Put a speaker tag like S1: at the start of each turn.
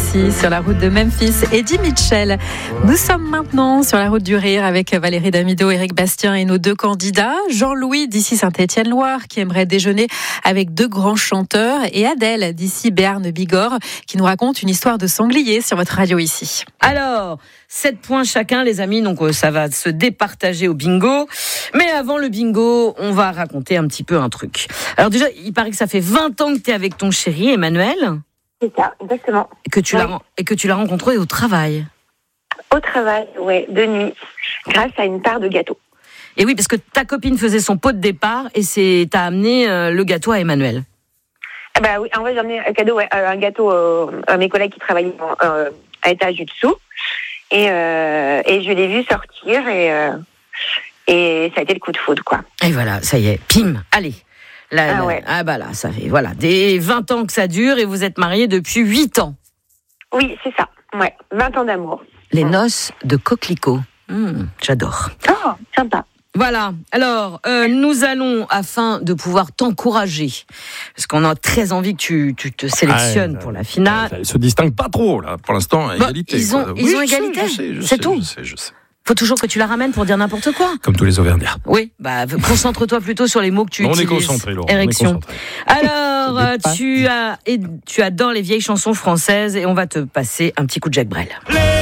S1: aussi sur la route de Memphis, Eddie Mitchell. Nous sommes maintenant sur la route du rire avec Valérie Damido, Éric Bastien et nos deux candidats. Jean-Louis d'ici Saint-Étienne-Loire qui aimerait déjeuner avec deux grands chanteurs et Adèle d'ici Béarn-Bigorre qui nous raconte une histoire de sanglier sur votre radio ici.
S2: Alors, 7 points chacun les amis, donc ça va se départager au bingo. Mais avant le bingo, on va raconter un petit peu un truc. Alors déjà, il paraît que ça fait 20 ans que tu es avec ton chéri Emmanuel.
S3: C'est ça, exactement.
S2: Et que tu l'as rencontré au travail.
S3: Au travail, ouais, de nuit, grâce à une part de gâteau.
S2: Et oui, parce que ta copine faisait son pot de départ et t'as amené le gâteau à Emmanuel.
S3: Ah bah oui, en vrai j'ai amené un gâteau à mes collègues qui travaillaient à l'étage du dessous. Et je l'ai vu sortir et ça a été le coup de foudre, quoi.
S2: Et voilà, ça y est, pim, allez.
S3: Ouais.
S2: Ah bah là, ça fait des 20 ans que ça dure et vous êtes mariés depuis 8 ans.
S3: Oui, c'est ça, ouais, 20 ans d'amour.
S2: Les noces de coquelicot. J'adore.
S3: Oh, sympa.
S2: Voilà, alors nous allons, afin de pouvoir t'encourager, parce qu'on a très envie que tu te sélectionnes pour la finale.
S4: Ils se distinguent pas trop, là, pour l'instant, égalité.
S2: Ils ont égalité, c'est tout.
S4: Je sais.
S2: Faut toujours que tu la ramènes pour dire n'importe quoi.
S4: Comme tous les Auvergnats.
S2: Oui, concentre-toi plutôt sur les mots que tu utilises.
S4: On est concentré, Laurent.
S2: Érection. Alors, tu adores les vieilles chansons françaises et on va te passer un petit coup de Jacques Brel.